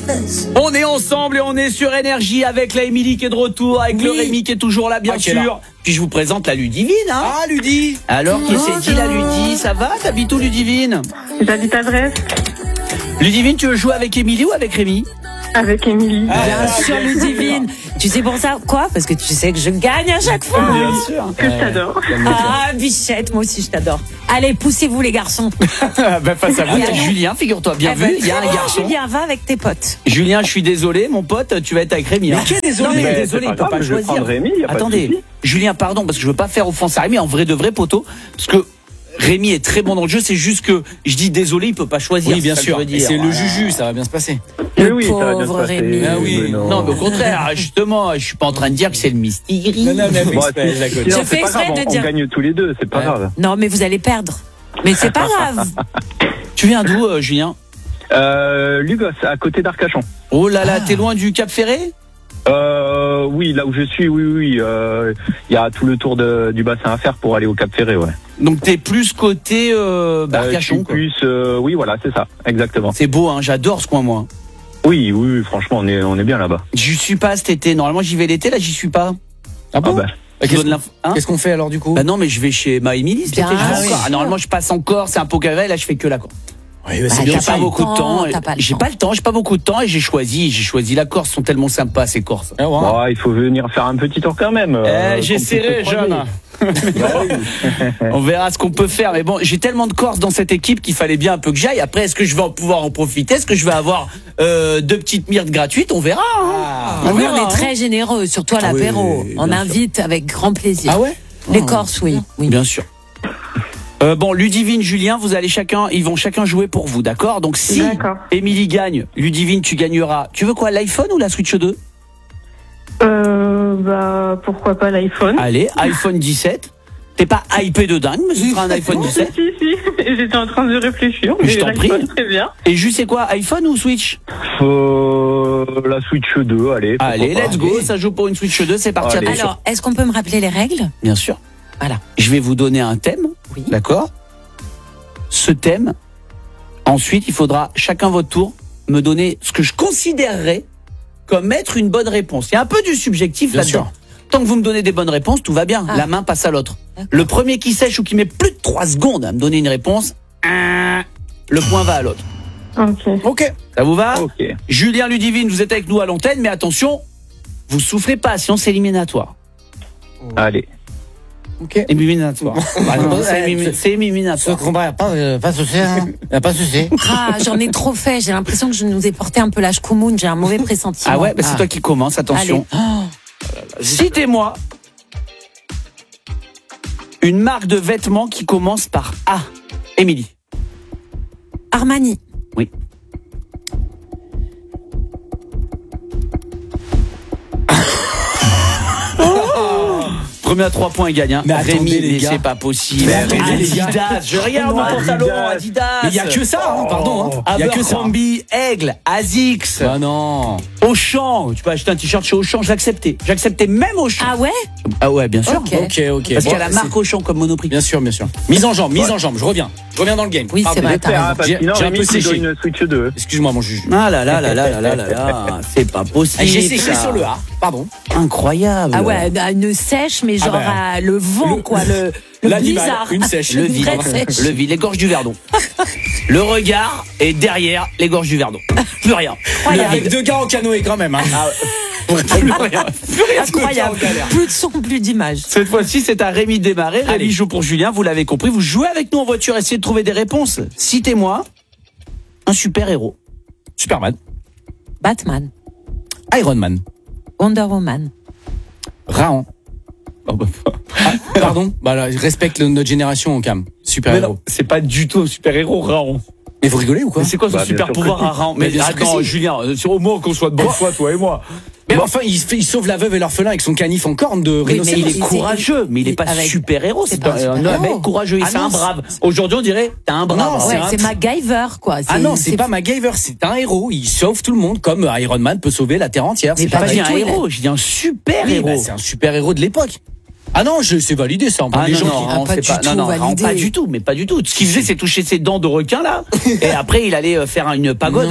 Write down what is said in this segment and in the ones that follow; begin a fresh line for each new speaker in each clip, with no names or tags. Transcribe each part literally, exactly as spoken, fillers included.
On est ensemble et on est sur Énergie avec la Émilie qui est de retour, avec oui. le Rémi qui est toujours là, bien ah, sûr. Là. Puis je vous présente la Ludivine. Hein.
Ah, Ludi.
Alors, qui s'est dit la Ludi? Ça va? T'habites où, Ludivine?
J'habite à Brest.
Ludivine, tu veux jouer avec Émilie ou avec Rémi?
Avec Émilie.
Ah, bien ah, sûr, Ludivine. Tu sais pour ça quoi? Parce que tu sais que je gagne à chaque fois.
Bien sûr. Que je t'adore.
Ah, bichette, moi aussi je t'adore. Allez, poussez-vous les garçons.
Ben, face à vous, il y a Julien, figure-toi, bien eh vu, il ben, y a un garçon.
Julien, va avec tes potes.
Julien, je suis désolé, mon pote, tu vas être avec Rémi.
Mais qui est désolé?
Non, mais
mais
désolé,
il
peut pas, pas choisir.
Rémi, y a
Attendez,
pas de
Julien, pardon, parce que je veux pas faire offense à Rémi, en vrai de vrai, poteau, parce que Rémi est très bon dans le jeu, c'est juste que je dis désolé, il peut pas choisir.
Oui, bien sûr. Et c'est le juju, ça va bien se passer.
Le
oui,
pauvre Rémi.
Ah oui.
Mais non. non, mais au contraire, justement, je suis pas en train de dire que c'est le mystérie.
Non, non, mais
bon,
je fais exprès de
on,
dire.
On gagne tous les deux, c'est pas ouais. grave.
Non, mais vous allez perdre. Mais c'est pas grave.
Tu viens d'où, euh, Julien?
Euh, Lugos, à côté d'Arcachon.
Oh là là, ah. T'es loin du Cap Ferré?
Euh, oui, là où je suis, oui, oui, il euh, y a tout le tour de, du bassin à faire pour aller au Cap Ferré, ouais.
Donc t'es plus côté euh, bah, Arcachon,
euh,
quoi.
Plus, euh, oui, voilà, c'est ça, exactement.
C'est beau, hein, j'adore ce coin, moi.
Oui, oui, franchement, on est, on est bien là-bas.
J'y suis pas cet été. Normalement, j'y vais l'été, là, j'y suis pas.
Ah bon? Ah bah.
Qu'est-ce, qu'on,
hein qu'est-ce qu'on fait alors du coup?
Bah non, mais je vais chez ma Émilie cet été. Je vais
ah,
encore. Ah, normalement, je passe encore, c'est un pot carré, là, je fais que la Corse.
Oui, bah, c'est
ah,
bien.
J'ai pas beaucoup de temps.
Pas
j'ai temps. pas le temps, j'ai pas beaucoup de temps et j'ai choisi, j'ai choisi la Corse. Ils sont tellement sympas ces Corses.
Ah, ouais. Bon, il faut venir faire un petit tour quand même.
Eh,
euh,
j'essaierai, jeune. On verra ce qu'on peut faire. Mais bon, j'ai tellement de Corses dans cette équipe qu'il fallait bien un peu que j'aille. Après, est-ce que je vais en pouvoir en profiter? Est-ce que je vais avoir euh, deux petites myrtes gratuites? On verra. Hein.
Ah, on, oui, verra, on est très généreux, surtout à l'apéro. Ah oui, on invite sûr. Avec grand plaisir.
Ah ouais?
Les Corses, oui. oui.
Bien sûr. Euh, bon, Ludivine, Julien, vous allez chacun, ils vont chacun jouer pour vous, d'accord? Donc si Émilie gagne, Ludivine, tu gagneras. Tu veux quoi, l'iPhone ou la Switch deux?
Euh, bah, pourquoi pas l'iPhone?
Allez, iPhone dix-sept. T'es pas hypé de dingue, mais ce sera un iPhone dix-sept.
Si, si, j'étais en train de réfléchir. Mais
je t'en prie.
Très bien.
Et juste, c'est quoi, iPhone ou Switch?
Euh, la Switch deux, allez.
Allez, let's go, ça joue pour une Switch deux, c'est parti.
Allez. Alors, est-ce qu'on peut me rappeler les règles?
Bien sûr.
Voilà.
Je vais vous donner un thème, oui. D'accord? Ce thème, ensuite, il faudra, chacun votre tour, me donner ce que je considérerais comme être une bonne réponse. Il y a un peu du subjectif bien là-dedans. Sûr. Tant que vous me donnez des bonnes réponses, tout va bien. Ah. La main passe à l'autre. D'accord. Le premier qui sèche ou qui met plus de trois secondes à me donner une réponse, le point va à l'autre.
Ok.
Ok. Ça vous va?
Ok.
Julien, Ludivine, vous êtes avec nous à l'antenne, mais attention, vous souffrez pas, sinon c'est éliminatoire.
Allez.
Ok. Éliminatoire. C'est éliminatoire.
Ce combat, pas, euh, pas de souci, hein. Pas de souci.
Ah, j'en ai trop fait. J'ai l'impression que je nous ai porté un peu la chkoumoun. J'ai un mauvais pressentiment.
Ah ouais, bah c'est ah. toi qui commence, attention. Oh. Citez-moi une marque de vêtements qui commence par A. Émilie.
Armani.
Oui. Premier à trois points, il gagne. Hein.
Mais
Rémi,
attendez, les gars.
C'est pas possible.
Mais attendez, les gars.
Adidas, je regarde mon pantalon, Adidas.
Mais il y a que ça, hein, pardon. Hein.
Il y a que ça. Abercrombie, Aigle, Asics.
Ah non.
Auchan. Tu peux acheter un t-shirt chez Auchan, j'acceptais. J'acceptais même Auchan.
Ah ouais?
Ah ouais, bien sûr.
Ok,
ok. okay.
Parce bon, qu'il y a la marque c'est... Auchan comme Monoprix.
Bien sûr, bien sûr. Mise en jambe, mise ouais. en jambe. Je reviens. Je reviens dans le game.
Oui, c'est vrai.
J'ai, j'ai un peu séché.
Une Switch deux.
Excuse-moi, mon juge.
Ah là là là là là là là là. C'est pas possible.
J'ai séché sur le A. Pardon.
Incroyable.
Ah ouais, une sèche, mais genre ah bah, le vent, le, quoi, le, le blizzard.
Une sèche.
Le vide, le vide, les gorges du Verdon. Le regard est derrière les gorges du Verdon. Plus rien.
Avec deux gars en canoë quand même. Hein. Ah,
plus rien. Plus rien.
Incroyable. Plus de son, plus d'image.
Cette fois-ci, c'est à Rémi de démarrer. Rémi joue pour Julien, vous l'avez compris. Vous jouez avec nous en voiture, essayez de trouver des réponses. Citez-moi un super-héros.
Superman.
Batman.
Iron Man.
Wonder Woman.
Raon. Oh bah, ah, pardon, bah là, je respecte le, notre génération, Cam. Super-héros.
C'est pas du tout un super-héros, Raon.
Mais vous rigolez ou quoi?
Mais c'est quoi son bah, super pouvoir à Raon? Mais, mais attends, Julien, sur au moins qu'on soit de bonne foi, toi et moi.
Mais bon. Enfin, il, il sauve la veuve et l'orphelin avec son canif en corne de rhinocéros.
Oui, mais il est courageux, mais il est pas avec... super-héros. C'est, c'est pas un, un mec courageux. Ah c'est non, un brave. Aujourd'hui, on dirait, t'as un brave.
Non, ouais, c'est, c'est MacGyver, quoi.
C'est, ah non, c'est, c'est pas MacGyver, c'est un héros. Il sauve tout le monde comme Iron Man peut sauver la Terre entière.
Mais c'est pas un héros, je dis un super-héros.
C'est un super-héros de l'époque. Ah non, je, c'est validé ça.
Ah
les
non,
gens
non,
qui...
non, c'est pas, non, non, non, pas du tout, mais pas du tout. Ce qu'il faisait, c'est toucher ses dents de requin là, et après il allait faire une pagode.
Non.
Hein.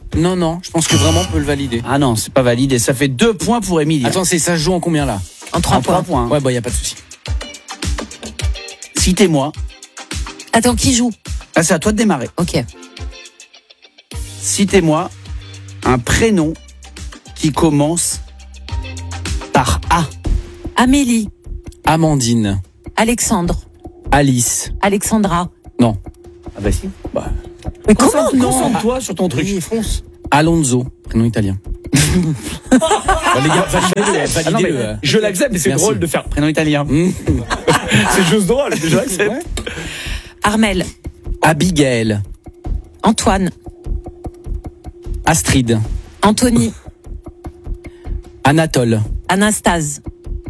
Non, non, je pense que vraiment on peut le valider.
Ah non, c'est pas validé. Ça fait deux points pour Émilie.
Attends, c'est ça se joue en combien là?
En trois
En
points.
trois points.
Ouais, bah y a pas de souci.
Citez-moi.
Attends, qui joue?
Ah, c'est à toi de démarrer.
Ok.
Citez-moi un prénom qui commence par A.
Amélie,
Amandine,
Alexandre,
Alice.
Alexandra.
Non.
Ah bah si.
Bah,
Mais comment?
Concentre-
Non.
Concentre-toi sur ton truc.
oui, fonce. Alonso, prénom italien. Bah, les gars, validez-le,
Ah non, mais
validez-le.
je l'accepte, mais c'est
Merci.
drôle de faire prénom italien.
Mmh.
C'est juste drôle, je l'accepte.
Armel,
Abigail,
Antoine,
Astrid,
Anthony,
Anatole,
Anastase,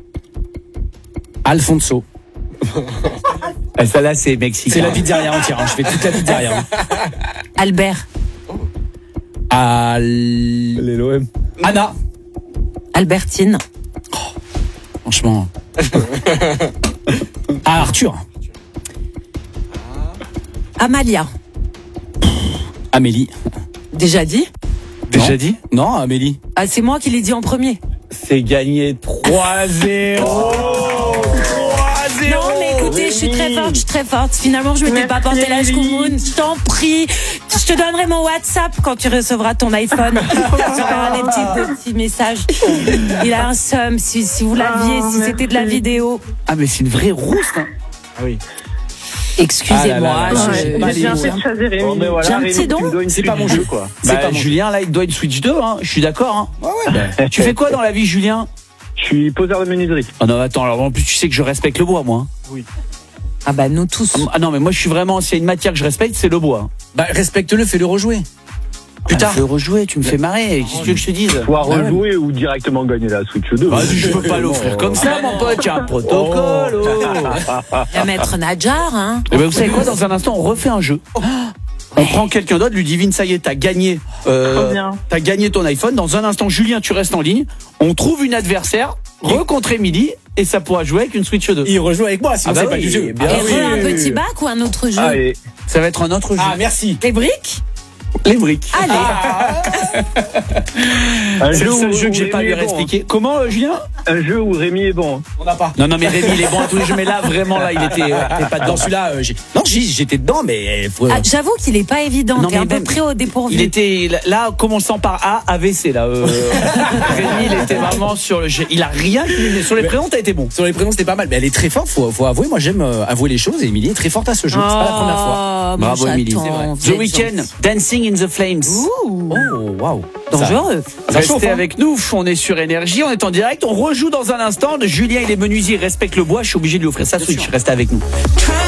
Alfonso.
Ah, ça là, c'est mexicain.
C'est la vie derrière entière, hein. Je fais toute la vie derrière.
Albert,
Al...
l'O M.
Anna.
Albertine,
Franchement. Ah, Arthur.
Amalia.
Amélie.
Déjà dit?
Déjà
Non.
dit?
Non, Amélie.
Ah, c'est moi qui l'ai dit en premier.
C'est gagné trois zéro. trois zéro.
Non, mais écoutez, je suis très forte, je suis très forte. Finalement, je m'étais pas porté la Shkumoun. Je t'en prie. Je te donnerai mon WhatsApp quand tu recevras ton iPhone. Tu verras des petits, des petits messages. Il a un seum. Si, si vous l'aviez, si c'était de la vidéo.
Ah, mais c'est une vraie rousse, hein.
Ah oui.
Excusez-moi.
Ah là là là,
je-
j'ai
je-
pas
J'ai bien
les
fait
mots,
de choisir Rémi.
Bon, mais voilà,
J'ai un
Rémi,
petit
tu
don.
me dois une
C'est pas
suite
mon
du
jeu.
quoi.
C'est
Bah,
pas mon
Julien, là, il doit une Switch deux, hein. Je suis d'accord, hein.
Ouais, ouais, bah.
Tu fais quoi dans la vie, Julien?
Je suis poseur de menuiserie.
Oh non, attends, alors en plus, tu sais que je respecte le bois, moi.
Ah bah nous tous.
Ah non, mais moi, je suis vraiment, s'il y a une matière que je respecte, c'est le bois.
Bah, respecte-le, fais-le rejouer.
Plus tard. Je veux rejouer, tu me fais marrer. Qu'est-ce que tu veux que je te dise?
Pouvoir
Ah ouais.
rejouer ou directement gagner la Switch deux.
Bah, je peux pas l'offrir comme ça, mon pote. Il y a un protocole. Oh.
La maître Nadjar, hein.
Eh ben, vous savez quoi? Dans un instant, on refait un jeu. On prend quelqu'un d'autre, lui divine, ça y est, t'as gagné, euh,
Trop bien.
t'as gagné ton iPhone. Dans un instant, Julien, tu restes en ligne. On trouve une adversaire, rencontre Émilie, et ça pourra jouer avec une Switch deux.
Il rejoue avec moi, sinon
Ah bah
c'est pas
oui,
du jeu.
bien
Ah
Et
oui.
re, un petit bac ou un autre jeu?
Allez.
Ça va être un autre jeu.
Ah, merci.
Les briques?
Les briques.
Allez.
Un
C'est le
jeu
seul
où-
jeu que
où
j'ai pas à
Rémi
lui
est bon,
expliquer. Comment, euh, Julien?
hein. Un jeu où Rémi est bon.
On n'a pas.
Non, non, mais Rémi, il est bon à tous les jeux, mais là, vraiment, là, il était, euh, t'es pas dedans.
Dans celui-là, euh, j'ai... non, j'ai- j'étais dedans, mais faut...
Ah, j'avoue qu'il est pas évident.
Non,
T'es
mais
un peu
même-
pris au dépourvu.
Il était là, commençant par A, A V C là. Euh, Rémi, il était vraiment sur le jeu. Il a rien. Sur les prénoms, t'as été bon.
Sur les prénoms, c'était pas mal. Mais elle est très forte, faut, faut avouer. Moi, j'aime euh, avouer les choses. Et Émilie est très forte à ce jeu. C'est pas la première fois.
Oh, mon
Bravo, Émilie,
chaton,
c'est vrai.
vous
The
êtes
Weeknd,
gentil.
Dancing in the Flames.
Ouh,
Oh, waouh.
dangereux.
Ça
Restez
chauffe, hein.
avec nous, on est sur Énergie, on est en direct, on rejoue dans un instant. Julien, il est menuisier, il respecte le bois, je suis obligé de lui offrir sa Switch. Restez avec nous.
Try